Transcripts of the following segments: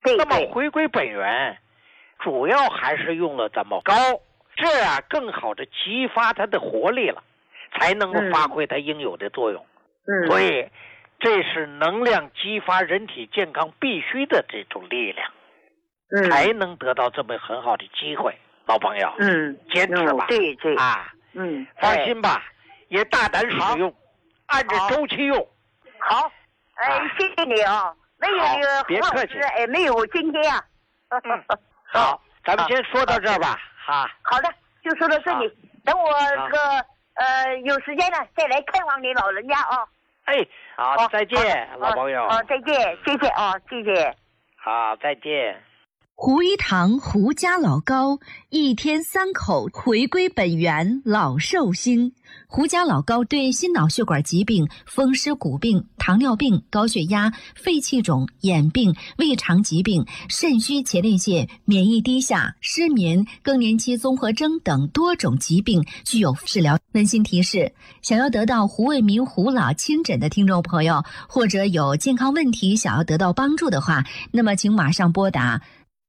那么回归本源，主要还是用了咱们膏，这样更好的激发它的活力了，才能够发挥它应有的作用。所以这是能量激发人体健康必须的这种力量，才能得到这么很好的机会。老朋友，坚持吧， 对啊，放心吧，也大胆使用，按照周期用。 好，谢谢你啊，没有那个别客气， 没有今天啊。 好，咱们先说到这儿吧，哈。 好的，就说到这里，等我有时间了再来看望你老人家啊。 好，再见，老朋友。 再见，谢谢啊，谢谢。 好，再见。 胡一堂胡家老膏，一天3口，回归本源，老寿星。胡家老膏对心脑血管疾病、风湿骨病、糖尿病、高血压、肺气肿、眼病、胃肠疾病、肾虚前列腺、免疫低下、失眠、更年期综合征等多种疾病具有治疗。温馨提示：想要得到胡卫民胡老亲诊的听众朋友，或者有健康问题想要得到帮助的话，那么请马上拨打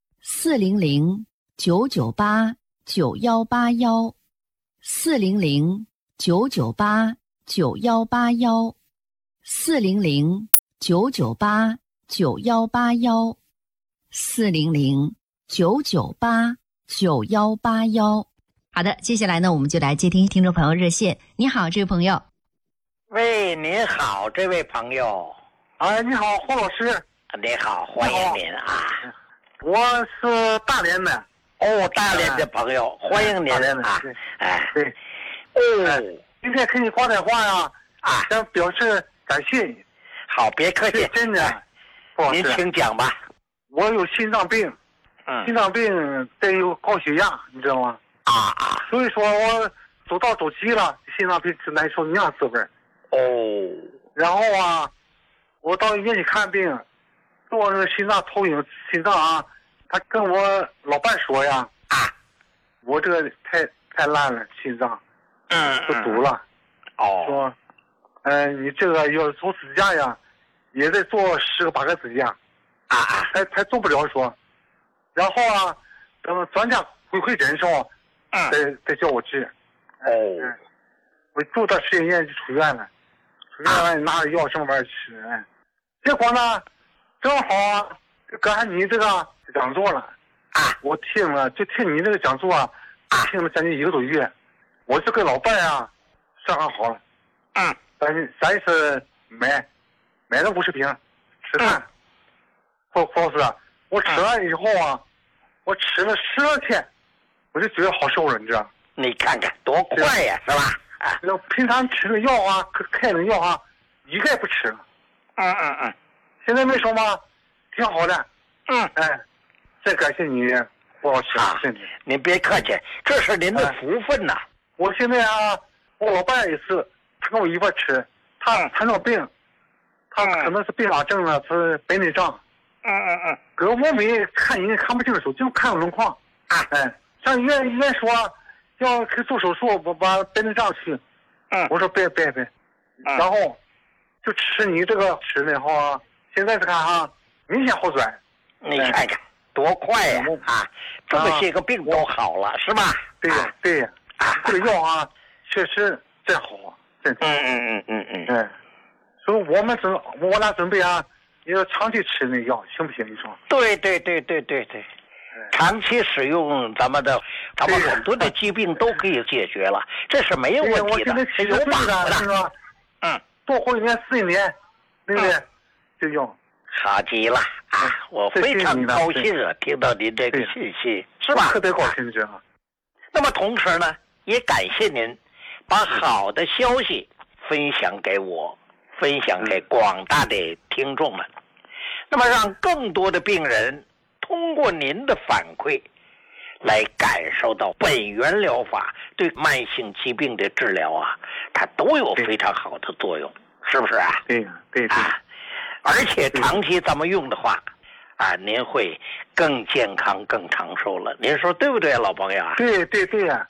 400-998-9181，400-998-9181，400-998-9181。好的，接下来呢，我们就来接听听众朋友热线。你好，这位朋友。 喂，您好，这位朋友。 你好，胡老师。 你好，欢迎您啊。 我是大连的。 大连的朋友，欢迎您啊。 对。今天给你挂电话呀，想表示感谢你。 好，别客气， 真的。 您请讲吧。 我有心脏病，心脏病再有高血压，你知道吗？所以说我走道走急了，心脏病是难受那样滋味。然后我到医院去看病，做那个心脏投影，心脏他跟我老伴说呀，我这个太烂了，心脏都堵了。说你这个要做支架呀，也得做10个8个支架。还做不了说。然后等专家回诊的时候，再叫我治。我住到实验院就出院了，出院完拿着药什么玩意儿吃。结果呢，正好赶上你这个讲座了。我听了，就听你这个讲座听了将近1个多月。我就跟老伴商量好了。咱是买了50瓶吃饭。胡老师，我吃完以后我吃了12天，我就觉得好受了，你知道？ 你看看多快呀，是吧？ 平常吃的药开的药一个也不吃了。现在没说吗？挺好的。再感谢你，胡老师。 您别客气，这是您的福分呐。 我现在我老伴也是，他跟我一块吃，他糖尿病，他可能是并发症了，是白内障。搁我没看人看不清楚，就看轮廓。上医院说要去做手术，我把白内障去。我说别，然后就吃你这个吃的话，现在是看明显好转。 你看看多快呀！这么些个病都好了，是吧？ 对，这个药确实真好，真的。所以我俩准备要长期吃那药，行不行？你说？ 对，长期使用咱们很多的疾病都可以解决了，这是没有问题的，是有把握的， 是吧？多活1年4年，对不对？就用。 好极了我非常高兴听到您这个信息，是吧？ 特别高兴，知道。 那么同时呢，也感谢您把好的消息分享给我，分享给广大的听众们，那么让更多的病人通过您的反馈来感受到本源疗法对慢性疾病的治疗它都有非常好的作用，是不是对而且长期咱们用的话您会更健康更长寿了，您说对不对，老朋友对呀。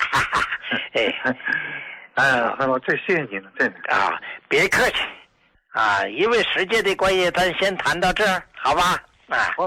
这谢谢你了，真的别客气因为时间的关系，咱先谈到这儿，好吧？